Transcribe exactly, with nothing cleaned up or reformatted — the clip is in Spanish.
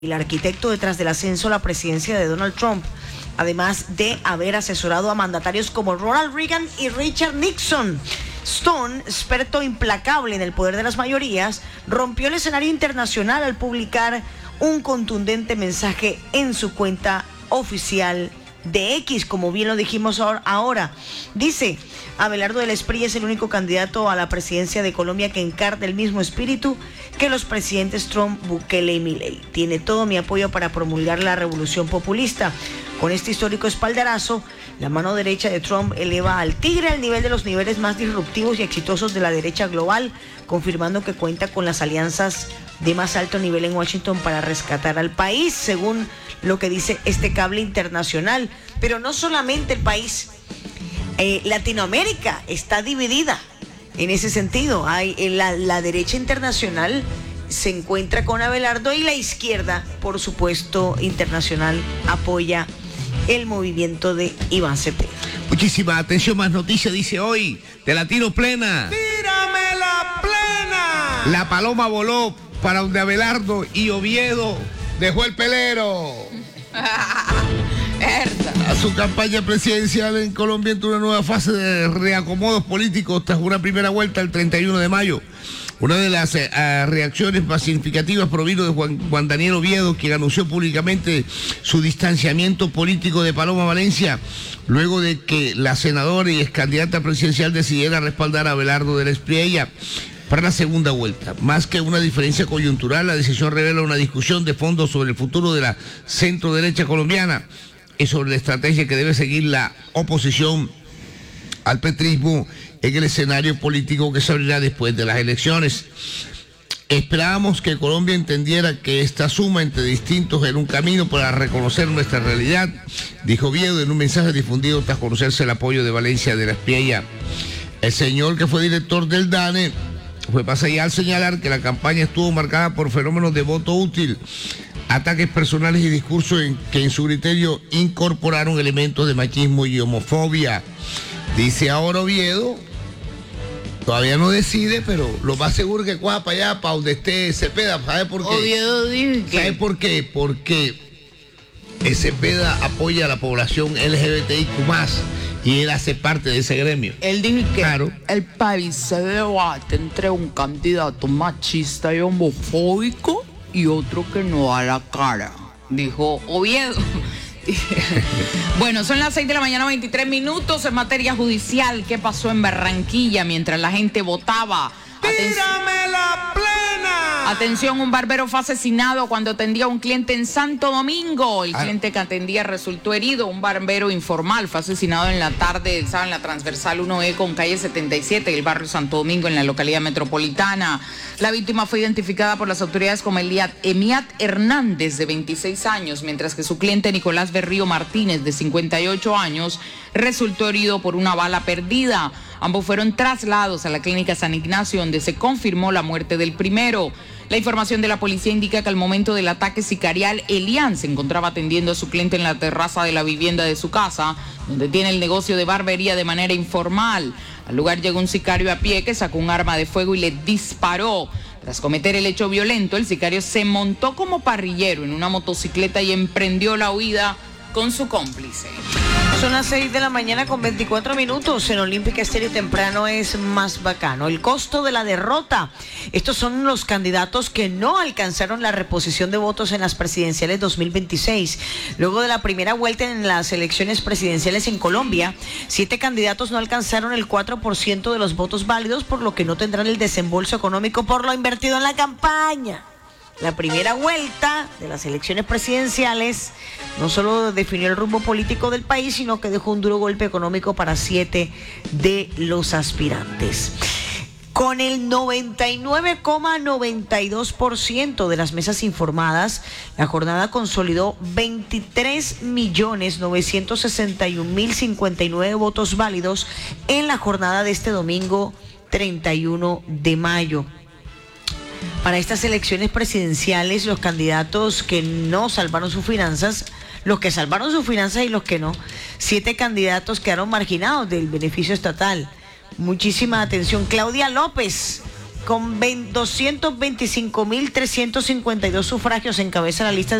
el arquitecto detrás del ascenso a la presidencia de Donald Trump, además de haber asesorado a mandatarios como Ronald Reagan y Richard Nixon. Stone, experto implacable en el poder de las mayorías, rompió el escenario internacional al publicar un contundente mensaje en su cuenta oficial de X, como bien lo dijimos ahora. Dice: Abelardo del Espriella es el único candidato a la presidencia de Colombia que encarna el mismo espíritu que los presidentes Trump, Bukele y Milei. Tiene todo mi apoyo para promulgar la revolución populista. Con este histórico espaldarazo, la mano derecha de Trump eleva al tigre al nivel de los niveles más disruptivos y exitosos de la derecha global, confirmando que cuenta con las alianzas de más alto nivel en Washington para rescatar al país, según lo que dice este cable internacional. Pero no solamente el país, eh, Latinoamérica está dividida en ese sentido. Hay en la, la derecha internacional se encuentra con Abelardo y la izquierda, por supuesto, internacional apoya el movimiento de Iván Cepeda. Muchísima atención, más noticias, dice hoy, de la tiro plena. ¡Tírame la plena! La paloma voló para donde Abelardo y Oviedo dejó el pelero. A su campaña presidencial en Colombia entró una nueva fase de reacomodos políticos tras una primera vuelta el treinta y uno de mayo. Una de las eh, reacciones más significativas provino de Juan, Juan Daniel Oviedo, quien anunció públicamente su distanciamiento político de Paloma Valencia, luego de que la senadora y ex candidata presidencial decidiera respaldar a Abelardo del Espriella para la segunda vuelta. Más que una diferencia coyuntural, la decisión revela una discusión de fondo sobre el futuro de la centro derecha colombiana y sobre la estrategia que debe seguir la oposición al petrismo en el escenario político que se abrirá después de las elecciones. Esperábamos que Colombia entendiera que esta suma entre distintos era un camino para reconocer nuestra realidad, dijo Oviedo en un mensaje difundido tras conocerse el apoyo de Valencia de la Espriella. El señor, que fue director del DANE, fue más allá al señalar que la campaña estuvo marcada por fenómenos de voto útil, ataques personales y discursos en que en su criterio incorporaron elementos de machismo y homofobia. Dice ahora Oviedo, todavía no decide, pero lo más seguro que coja para allá, para donde esté Cepeda. ¿Sabe por qué? Oviedo dice que... ¿Sabe por qué? Porque Cepeda apoya a la población L G B T I Q más, y él hace parte de ese gremio. Él dijo que Claro. el país se debate entre un candidato machista y homofóbico y otro que no da la cara, dijo Oviedo. Bueno, son las seis de la mañana, veintitrés minutos. En materia judicial, ¿qué pasó en Barranquilla mientras la gente votaba? ¡Tírame la plena! Atención, un barbero fue asesinado cuando atendía a un cliente en Santo Domingo. El Ah. cliente que atendía resultó herido. Un barbero informal fue asesinado en la tarde del sábado en la transversal uno E con calle setenta y siete del barrio Santo Domingo, en la localidad metropolitana. La víctima fue identificada por las autoridades como Eliat Emiat Hernández, de veintiséis años, mientras que su cliente Nicolás Berrío Martínez, de cincuenta y ocho años, resultó herido por una bala perdida. Ambos fueron trasladados a la clínica San Ignacio, donde se confirmó la muerte del primero. La información de la policía indica que al momento del ataque sicarial, Elian se encontraba atendiendo a su cliente en la terraza de la vivienda de su casa, donde tiene el negocio de barbería de manera informal. Al lugar llegó un sicario a pie que sacó un arma de fuego y le disparó. Tras cometer el hecho violento, el sicario se montó como parrillero en una motocicleta y emprendió la huida con su cómplice. Son las seis de la mañana con veinticuatro minutos. En Olímpica Estéreo temprano es más bacano. El costo de la derrota. Estos son los candidatos que no alcanzaron la reposición de votos en las presidenciales dos mil veintiséis. Luego de la primera vuelta en las elecciones presidenciales en Colombia, siete candidatos no alcanzaron el cuatro por ciento de los votos válidos, por lo que no tendrán el desembolso económico por lo invertido en la campaña. La primera vuelta de las elecciones presidenciales no solo definió el rumbo político del país, sino que dejó un duro golpe económico para siete de los aspirantes. Con el noventa y nueve coma noventa y dos por ciento de las mesas informadas, la jornada consolidó veintitrés millones novecientos sesenta y un mil cincuenta y nueve votos válidos en la jornada de este domingo treinta y uno de mayo. Para estas elecciones presidenciales, los candidatos que no salvaron sus finanzas, los que salvaron sus finanzas y los que no, siete candidatos quedaron marginados del beneficio estatal. Muchísima atención. Claudia López con doscientos veinticinco mil trescientos cincuenta y dos sufragios encabeza la lista